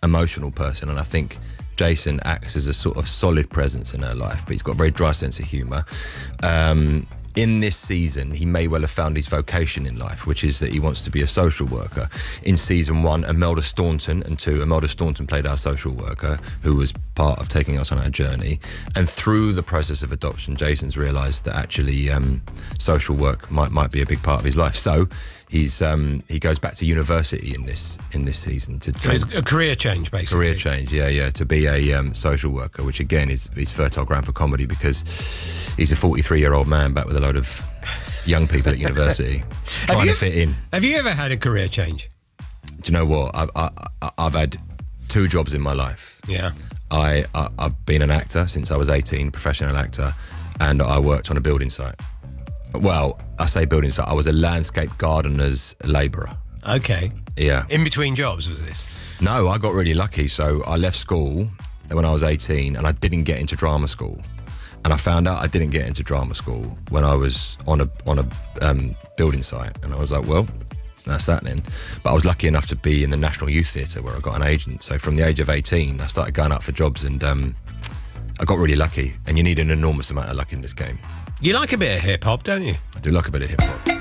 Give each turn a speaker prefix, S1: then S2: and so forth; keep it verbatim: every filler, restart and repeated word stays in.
S1: emotional person, and I think Jason acts as a sort of solid presence in her life, but he's got a very dry sense of humour. Um, in this season, he may well have found his vocation in life, which is that he wants to be a social worker. In season one, Imelda Staunton, and two, Imelda Staunton played our social worker, who was part of taking us on our journey. And through the process of adoption, Jason's realised that actually um, social work might might be a big part of his life. So he's um, he goes back to university in this in this season to, to
S2: So it's a career change, basically.
S1: career change, yeah, yeah, to be a um, social worker, which again is is fertile ground for comedy because he's a forty-three-year-old man back with a load of young people at university trying
S2: you,
S1: to fit in.
S2: Have you ever had a career change?
S1: Do you know what? I've I, I, I've had two jobs in my life.
S2: Yeah.
S1: I, I I've been an actor since I was eighteen, professional actor, and I worked on a building site. Well, I say building site. I was a landscape gardener's labourer.
S2: Okay.
S1: Yeah.
S2: In between jobs, was this?
S1: No, I got really lucky. So I left school when I was eighteen, and I didn't get into drama school. And I found out I didn't get into drama school when I was on a on a um, building site, and I was like, well, that's that then. But I was lucky enough to be in the National Youth Theatre where I got an agent. So from the age of eighteen, I started going out for jobs, and um, I got really lucky. And you need an enormous amount of luck in this game.
S2: You like a bit of hip hop, don't you?
S1: I do like a bit of hip hop.